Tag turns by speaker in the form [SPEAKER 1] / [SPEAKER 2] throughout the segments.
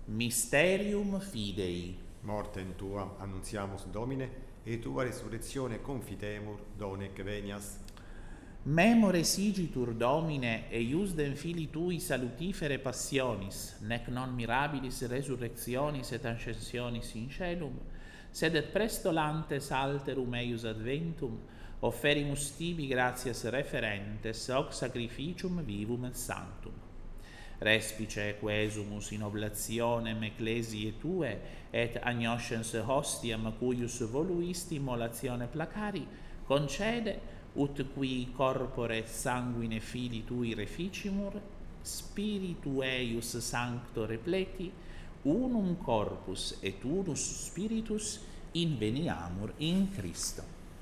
[SPEAKER 1] Mysterium Fidei.
[SPEAKER 2] Mortem tuam annunziamus Domine, et tua resurrectione confitemur, donec venias.
[SPEAKER 1] Memore sigitur Domine, eiusdem Filii Tui salutifere passionis, nec non mirabilis resurrectionis et ascensionis in caelum, sed et prestolantes alterum eius adventum, offerimus tibi gratias referentes, hoc sacrificium vivum et sanctum. Respice quesumus in oblationem ecclesiae Tue, et agnoscens hostiam cuius voluisti immolatione placari, concede, ut qui corpore et sanguine Filii Tui reficimur, Spiritu eius sancto repleti, unum corpus et unus spiritus inveniamur in Christo.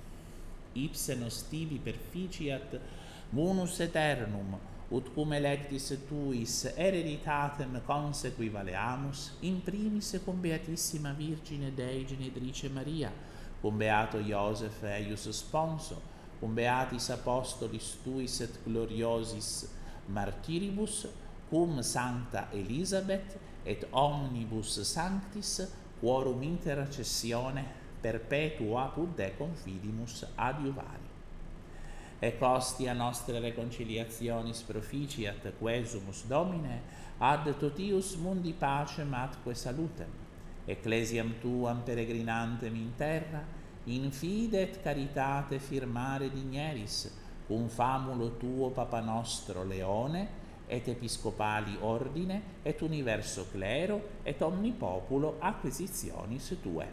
[SPEAKER 1] Ipse nos tibi perficiat munus aeternum, ut cum electis Tuis hereditatem consequivaleamus, in primis cum Beatissima Virgine Dei Genedrice Maria, cum Beato Iosef eius sponso, cum Beatis Apostolis Tuis et gloriosis martyribus, cum Sancta Elisabeth et omnibus sanctis, quorum intercessione perpetua apud te confidimus adiuvari. Ec hostia nostre reconciliationis proficiat quesumus Domine, ad totius mundi pacem atque salutem, ecclesiam Tuam peregrinantem in terra, in fide et caritate firmare digneris, cum famulo Tuo Papa nostro Leone, et episcopali ordine, et universo clero, et omni populo acquisitionis Tue.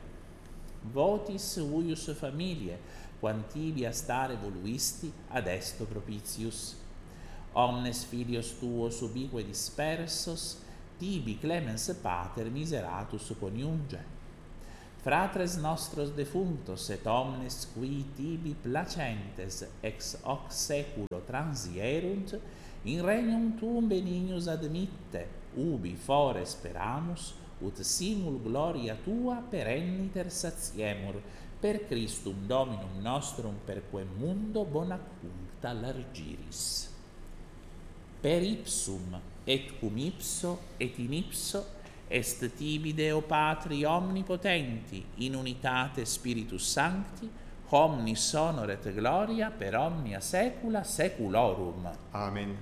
[SPEAKER 1] Votis uius familie, quantibia stare voluisti, ad esto propitius. Omnes filios Tuos ubique dispersos, tibi clemens pater miseratus coniunge. Fratres nostros defunctos et omnes qui tibi placentes ex hoc seculo transierunt, in regnum Tuum benignus admitte, ubi fore speramus, ut simul gloria Tua perenniter satiemur, per Christum Dominum nostrum, per quem mundo bona cuncta largiris. Per ipsum et cum ipso et in ipso est tibi Deo Patri omnipotenti, in unitate Spiritus Sancti, omnis honor et gloria per omnia saecula saeculorum.
[SPEAKER 2] Amen.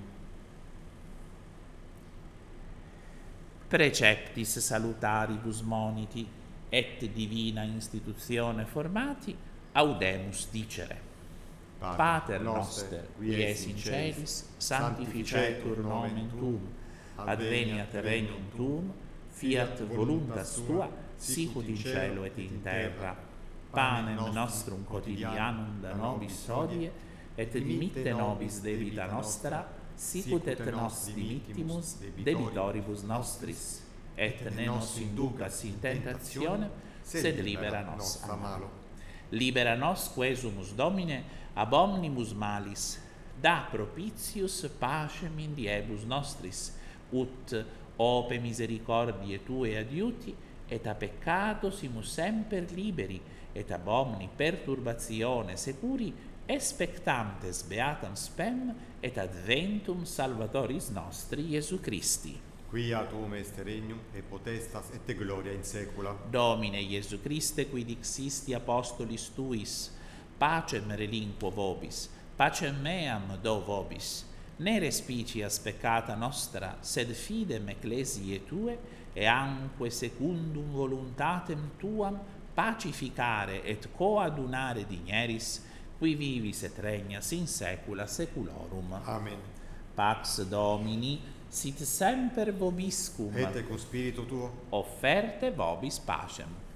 [SPEAKER 1] Preceptis salutaribus moniti, et divina institutione formati, audemus dicere. Pater noster, qui es in celis, sanctificetur nomen Tuum, adveniat regnum Tuum, fiat voluntas Tua, sicut in cielo et in terra. Panem nostrum quotidianum da nobis hodie, et dimitte nobis debita nostra, sicut et nos dimittimus debitoribus nostris, et ne nos inducas in tentationem, sed libera nos a malo. Libera nos quesumus Domine ab omnibus malis, da propitius pacem in diebus nostris, ut ope misericordiae Tuae adiuti, et a peccato simus semper liberi, et ab omni perturbatione securi, expectantes beatam spem, et adventum Salvatoris nostri Iesu Christi.
[SPEAKER 2] Quia Tuum est regnum, et potestas, et gloria in saecula.
[SPEAKER 1] Domine Iesu Christe, qui dixisti apostolis Tuis, pacem relinquo vobis, pacem meam do vobis, ne respicias peccata nostra, sed fidem ecclesiae Tue, e anque secundum voluntatem Tuam pacificare et coadunare digneris, qui vivis et regnas in saecula saeculorum.
[SPEAKER 2] Amen.
[SPEAKER 1] Pax Domini sit semper vobiscum,
[SPEAKER 2] Et cum spiritu Tuo,
[SPEAKER 1] offerte vobis pacem.